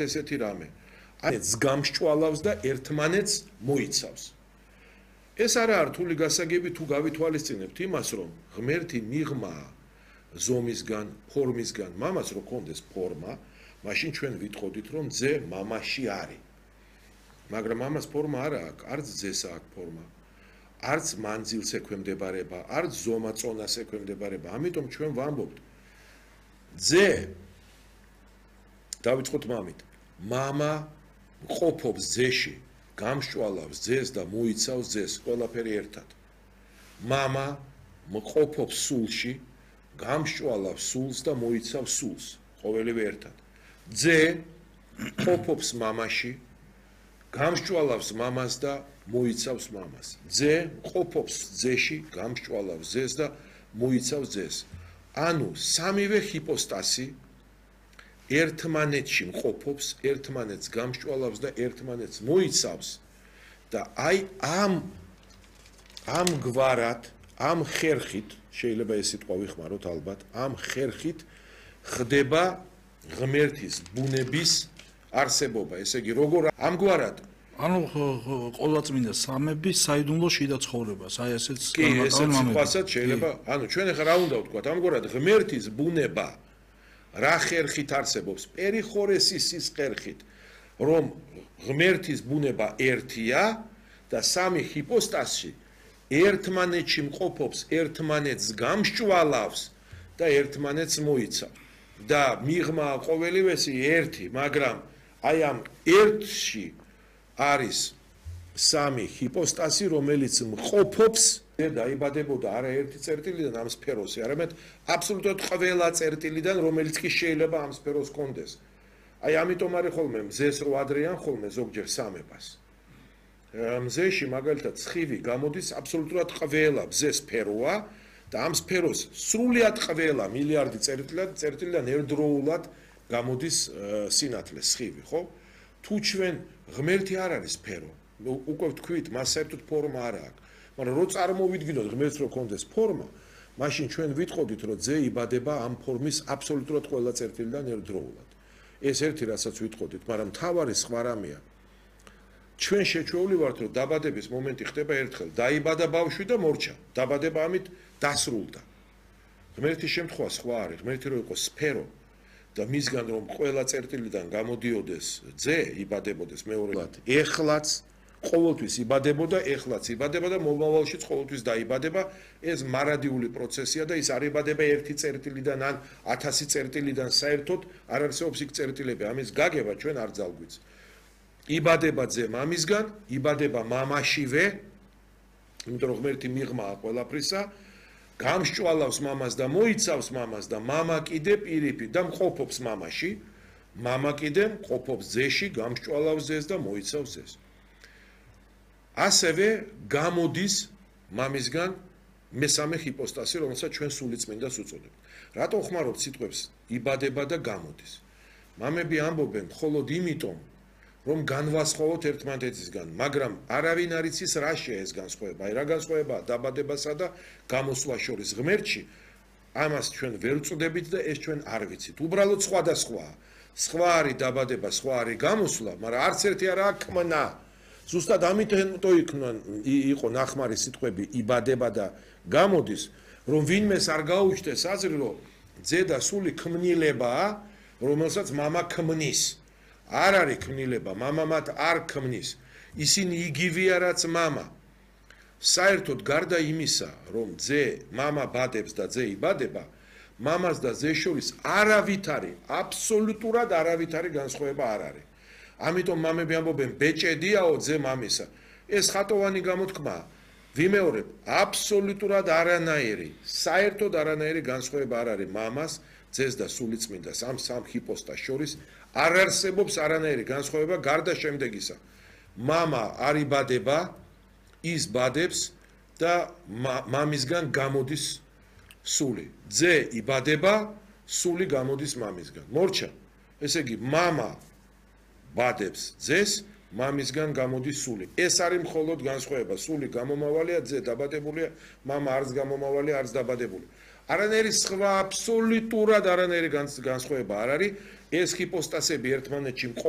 ესეთი რამე. ეს გამსჭვალავს და ერთმანეთს მოიცავს. ეს არა რთული გასაგები თუ გავითვალისწინებთ იმას, რომ ღმერთი მიღმა ზომისგან, ფორმისგან, მამას რო კონდეს ფორმა, მაშინ ჩვენ ვიტყოდით, რომ ძე მამაში არის. მაგრამ მამას ფორმა არა აქვს, არც ძეს აქვს ფორმა. არც მანძილს ექვემდებარება, არც ზომა-წონას ექვემდებარება. ამიტომ ჩვენ ვამბობთ, ძე დავიწყოთ მამით. მამა ყოფობს ძეში, გამსჭვალავს ძეს და მოიცავს ძეს, ყველაფერი ერთად. მამა ყოფობს სულში, გამსჭვალავს სულს და მოიცავს სულს, ყოველივე ერთად. ძე ყოფობს მამაში, გამსჭვალავს მამას და მოიცავს მამას. ძე ყოფობს ძეში, გამსჭვალავს ძეს და მოიცავს ძეს. ანუ სამივე ჰიპოსტასი ერთმანეთში მყოფობს, ერთმანეთს გამსჭვალავს და ერთმანეთს მოიცავს და აი ამ გვარად, ამ ხერხით, შეიძლება ეს სიტყვა ვიხმაროთ ალბათ, ამ ხერხით ხდება ღმერთის ბუნების არსებობა. ესე იგი, როგორ ამგვარად ანუ ყოვლადწმინდა სამების საიდუმლო შიდა ცხოვრებას, აი ესეც კი, ესეც სიტყვასაც შეიძლება, ანუ ჩვენ ახლა რა უნდა ვთქვათ, ამგვარად ღმერთის ბუნება რა ხერხით არსებობს? პერიხორესის ხერხით, რომ ღმერთის ბუნება ერთია და სამი ჰიპოსტასი ერთმანეთში მყოფობს, ერთმანეთს გამსჭვალავს და ერთმანეთს მოიცავს. და მიღმა ყოველივესი ერთი, მაგრამ აი ამ ერთში არის სამი ჰიპოსტასი, რომელიც მყოფობს და დაიბადებოდა არა ერთი წერტილიდან ამ სფეროსი, არამედ აბსოლუტურად ყველა წერტილიდან, რომელიც კი შეიძლება ამ სფეროს კონდეს. აი ამიტომ არის ხოლმე მზეს რო ადრეან ხოლმე ზოგჯერ სამებას. მზეში მაგალითად სხივი გამოდის აბსოლუტურად ყველა მზეს სფეროა და ამ სფეროს სრულიად ყველა მილიარდი წერტილიდან ერთდროულად გამოდის სინათლე სხივი, ხო? თუ ჩვენ ღმერთი არ არის სფერო, უკვე ვთქვით, მას საერთოდ ფორმა არ აქვს. მაგრამ რო წარმოვიდგინოთ ღმერთს რო კონდეს ფორმა, მაშინ ჩვენ ვიტყოდით, რომ ძე იბადება ამ ფორმის აბსოლუტურად ყველა წერტილიდან ერთდროულად. ეს ერთი რასაც ვიტყოდით, მაგრამ მთავარი სხვა რამეა. ჩვენ შეჩვეული ვართ, რომ დაბადების მომენტი ხდება ერთხელ, დაიბადა ბავშვი და მორჩა. დაბადება ამით დასრულდა. ღმერთის შემთხვევა სხვა არის, ღმერთი რო იყოს სფერო და მისგან რომ ყველა წერტილიდან გამოდიოდეს ძე, იბადებოდეს მეორედ. ეხლაც ყოველთვის იბადებოდა, ეხლაც იბადება და მომავალშიც ყოველთვის დაიბადება. ეს მარადიული პროცესია და ის არ იბადება ერთი წერტილიდან ან 1000 წერტილიდან საერთოდ არ არსებობს იქ წერტილები. ამის გაგება ჩვენ არ ძალგვიც. იბადება ძე მამისგან, იბადება მამაშივე, იმიტომ რომ ღმერთი მიღმაა ყველაფრისა, გამსჭვალავს მამას და მოიცავს მამას და მამა კიდე პირიქით და მყოფობს მამაში, მამა კიდე მყოფობს ძეში, გამსჭვალავს ძეს და მოიცავს ძეს. ასევე გამოდის მამისგან მესამე ჰიპოსტასი, რომელსაც ჩვენ სულიწმინდას უწოდებთ. რატო ხმარობთ სიტყვებს იბადება და გამოდის? მამები ამბობენ მხოლოდ იმიტომ, რომ განვასხვაოთ ერთმანეთისგან, მაგრამ არავინ არ იცის რა შეა ეს განსხვავება. აი რა განსხვავებაა დაბადებასა და გამოსვლა შორის ღმერთში. ამას ჩვენ ვერ ვწდებით და ეს ჩვენ არ ვიცით. უბრალოდ სხვადასხვაა. სხვა არის დაბადება, სხვა არის გამოსვლა, მაგრამ არც ერთი არაა ქმნა. ზუსტად ამიტომ იყო ნახმარი სიტყვები იბადება და გამოდის, რომ ვინმეს არ გაუჩნდეს აზრი, რომ ძე და სული ქმნილებაა, რომელსაც მამა ქმნის. არ არის ქმნილება, მამა მათ არ ქმნის. ისინი იგივეა რაც მამა. საერთოდ გარდა იმისა, რომ ძე მამა ბადებს და ძე იბადება, მამას და ძეს შორის არავითარი, აბსოლუტურად არავითარი განსხვავება არ არის. ამიტომ მამები ამბობენ, ბეჭედიაო ძე მამისა. ეს ხატოვანი გამოთქმაა. ვიმეორებ, აბსოლუტურად არანაირი, საერთოდ არანაირი განსხვავება არ არის მამას, ძეს და სულიწმინდას ამ სამ ჰიპოსტას შორის. არ არსებობს არანაირი განსხვავება გარდა შემდეგისა. მამა არ იბადება, ის ბადებს და მამისგან გამოდის სული. ძე იბადება, სული გამოდის მამისგან. მორჩა. ესე იგი, მამა ბადებს ძეს, მამისგან გამოდის სული. ეს არის მხოლოდ განსხვავება. სული გამომავალია, ძე დაბადებულია, მამა არც გამომავალია, არც დაბადებული. არანაირი სხვა აბსოლუტურად არანაირი განსხვავება არ არის. ეს ჰიპოსტასები ერთმანეთში